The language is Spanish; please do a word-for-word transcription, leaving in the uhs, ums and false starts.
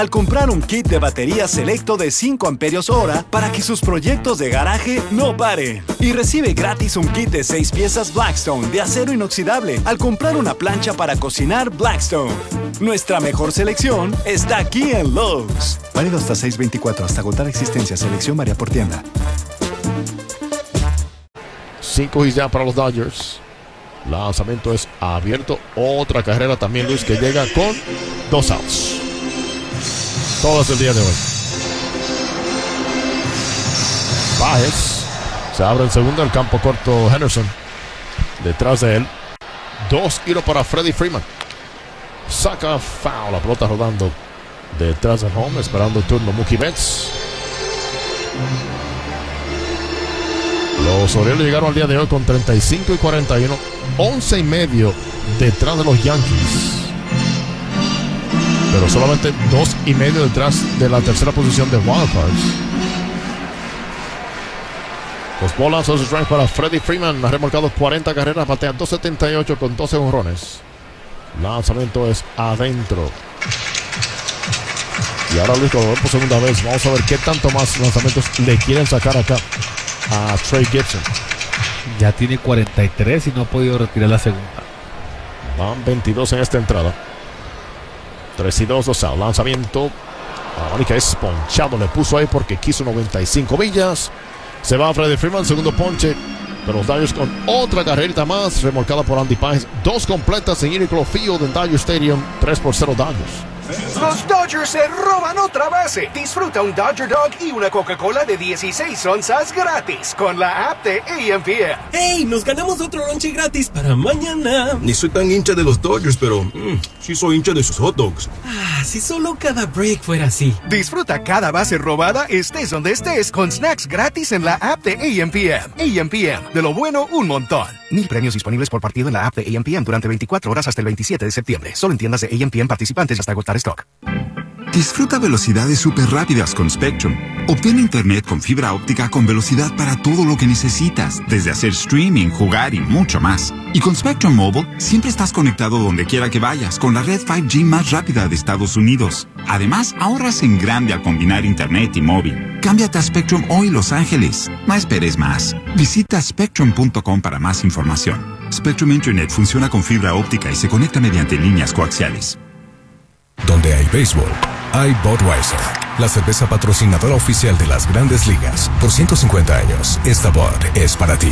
Al comprar un kit de batería selecto de cinco amperios hora para que sus proyectos de garaje no paren. Y recibe gratis un kit de seis piezas Blackstone de acero inoxidable al comprar una plancha para cocinar Blackstone. Nuestra mejor selección está aquí en Lowe's. Válido hasta seis veinticuatro, hasta agotar existencia. Selección varía por tienda. Cinco hits ya para los Dodgers. Lanzamiento es abierto. Otra carrera también, Luis, que llega con dos outs. Todas el día de hoy. Baez se abre el segundo, el campo corto Henderson detrás de él. Dos tiros para Freddie Freeman. Saca foul, la pelota rodando detrás del home, esperando el turno Mookie Betts. Los Orioles llegaron al día de hoy con treinta y cinco y cuarenta y uno, once y medio detrás de los Yankees, pero solamente dos y medio detrás de la tercera posición de Wild Cards. Los bolas, dos strikes para Freddie Freeman. Ha remolcado cuarenta carreras, batea dos setenta y ocho con doce jonrones. Lanzamiento es adentro. Y ahora Luis, por segunda vez, vamos a ver qué tanto más lanzamientos le quieren sacar acá a Trey Gibson. Ya tiene cuarenta y tres y no ha podido retirar la segunda. Van veintidós en esta entrada. tres y dos, dos out. Lanzamiento. A Mónica es ponchado. Le puso ahí porque quiso noventa y cinco millas. Se va Freddie Freeman, segundo ponche. Pero los Dodgers con otra carrerita más, remolcada por Andy Páez. Dos completas en Uniqlo Field en Dodger Stadium. tres por cero Dodgers. Los Dodgers se roban otra base. Disfruta un Dodger Dog y una Coca-Cola de dieciséis onzas gratis con la app de A M P M. ¡Hey! Nos ganamos otro lonche gratis para mañana. Ni soy tan hincha de los Dodgers, pero mmm, sí soy hincha de sus hot dogs. Ah, si solo cada break fuera así. Disfruta cada base robada, estés donde estés, con snacks gratis en la app de A M P M. A M P M, de lo bueno, un montón. Mil premios disponibles por partido en la app de A M P M durante veinticuatro horas hasta el veintisiete de septiembre. Solo en tiendas de A M P M participantes hasta agotar stock. Disfruta velocidades súper rápidas con Spectrum. Obtén internet con fibra óptica con velocidad para todo lo que necesitas, desde hacer streaming, jugar y mucho más. Y con Spectrum Mobile, siempre estás conectado donde quiera que vayas con la red cinco G más rápida de Estados Unidos. Además, ahorras en grande al combinar internet y móvil. Cámbiate a Spectrum hoy, Los Ángeles. No esperes más. Visita spectrum punto com para más información. Spectrum Internet funciona con fibra óptica y se conecta mediante líneas coaxiales. Donde hay béisbol, hay Budweiser, la cerveza patrocinadora oficial de las Grandes Ligas. Por ciento cincuenta años, esta Bud es para ti.